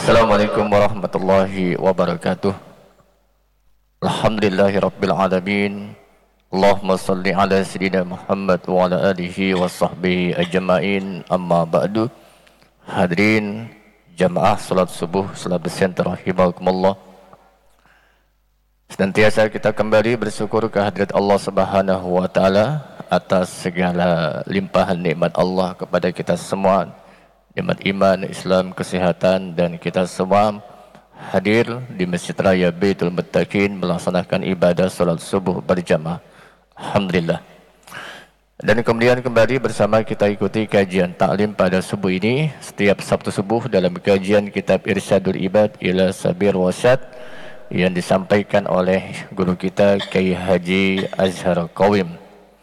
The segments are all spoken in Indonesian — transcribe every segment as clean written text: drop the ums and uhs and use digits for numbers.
Assalamualaikum warahmatullahi wabarakatuh. Alhamdulillahi rabbil alamin. Allahumma salli ala sayyidina Muhammad wa ala alihi wa sahbihi ajma'in. Amma ba'du. Hadirin jamaah salat subuh salat bersentuh rahimakumullah. Senantiasa kita kembali bersyukur kehadirat Allah Subhanahu wa taala atas segala limpahan nikmat Allah kepada kita semua. Nikmat iman, Islam, kesehatan, dan kita semua hadir di Masjid Raya Baitul Muttaqin melaksanakan ibadah salat subuh berjamaah. Alhamdulillah. Dan kemudian kembali bersama kita ikuti kajian taklim pada subuh ini setiap Sabtu subuh dalam kajian kitab Irsyadul Ibad ila Sabil Rasyad yang disampaikan oleh guru kita Kiai Haji Azhar Qawim.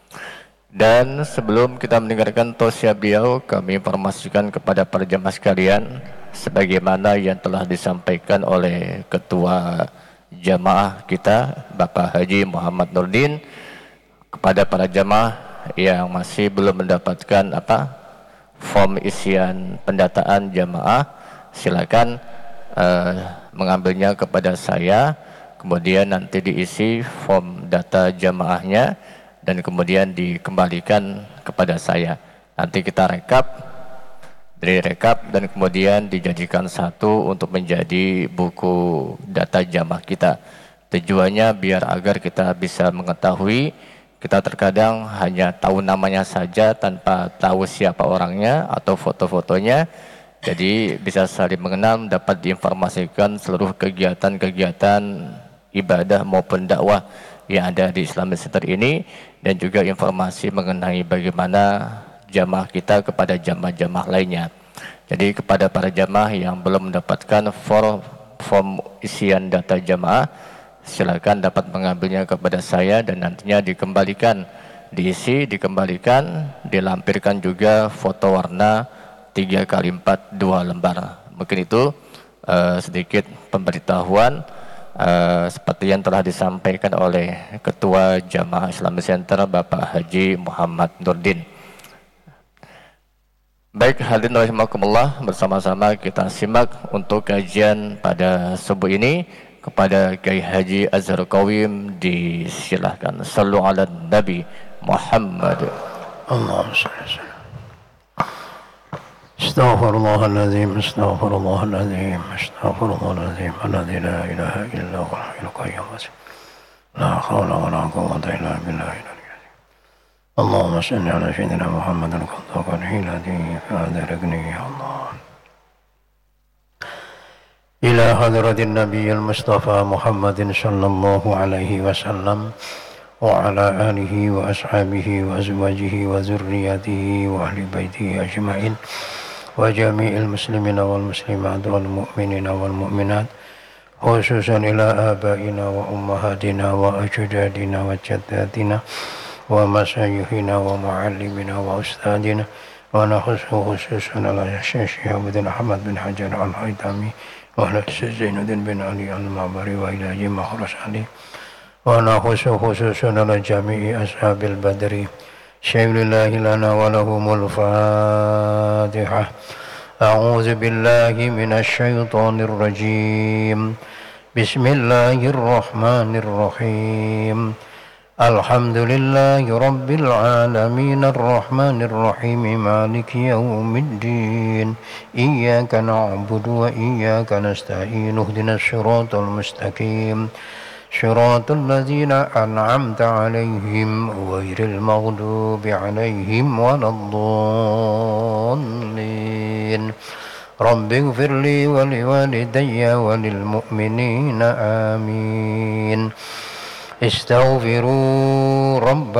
Dan sebelum kita mendengarkan tausiah beliau, kami informasikan kepada para jemaah sekalian sebagaimana yang telah disampaikan oleh ketua jamaah kita Bapak Haji Muhammad Nurdin kepada para jemaah yang masih belum mendapatkan form isian pendataan jamaah, silakan mengambilnya kepada saya, kemudian nanti diisi form data jamaahnya dan kemudian dikembalikan kepada saya. Nanti kita rekap dan kemudian dijadikan satu untuk menjadi buku data jamaah kita. Tujuannya biar agar kita bisa mengetahui, kita terkadang hanya tahu namanya saja tanpa tahu siapa orangnya atau foto-fotonya. Jadi bisa saling mengenal, dapat diinformasikan seluruh kegiatan-kegiatan ibadah maupun dakwah yang ada di Islamic Center ini, dan juga informasi mengenai bagaimana jamaah kita kepada jamaah-jamaah lainnya. Jadi kepada para jamaah yang belum mendapatkan form isian data jamaah, silakan dapat mengambilnya kepada saya dan nantinya dikembalikan, dilampirkan juga foto warna 3x4 2 lembar. Mungkin itu sedikit pemberitahuan seperti yang telah disampaikan oleh Ketua Jamaah Islamic Center Bapak Haji Muhammad Nurdin. Baik, hadirin rahimakumullah, bersama-sama kita simak untuk kajian pada subuh ini. Kepada Kiai Haji Azhar Qawim disilahkan. Sallu ala Nabi Muhammad. Allahumma salli. Astaghfirullahaladzim, astaghfirullahaladzim, astaghfirullahaladzim, alladzi la ilaha illa huwal hayyul qayyum, la hawla wa la quwwata illa billahil aliyyil azim. Allahumma salli ala sayyidina Muhammadin qaddaqa hilati fa'adaragni ya Allah. Ila hadratin nabiyil mustafa Muhammadin sallallahu alaihi wasallam wa ala alihi wa ashabihi wa azwajihi wa zurriyatihi wa ahli baitihi ajma'in wa jami'il muslimina wal muslimat wal mu'minina wal mu'minat, khususan ila abaina wa ummahatina wa ajdadina wa jaddatina wa masyayihina wa muallimina wa ustadina, wa khususan ala Syekh Abdul Ahmad bin Hajar al-Haytami wa ala Zainuddin bin Ali al-Mabari wa ila jami'i khurasani, wa khususan ala jami'i ashabil badri. Syai'lillahi lana wa lahumul fatihah. A'udzu billahi minasy syaithanir rajim. Bismillahirrahmanirrahim. Alhamdulillahi rabbil alamin arrahmanir rahim maliki yaumiddin. Iyyaka na'budu wa iyyaka nasta'in. Ihdinas siratal mustaqim. صراط الذين أنعمت عليهم غير المغضوب عليهم ولا الضالين. رب اغفر لي ولوالدي وللمؤمنين آمين. استغفروا ربكم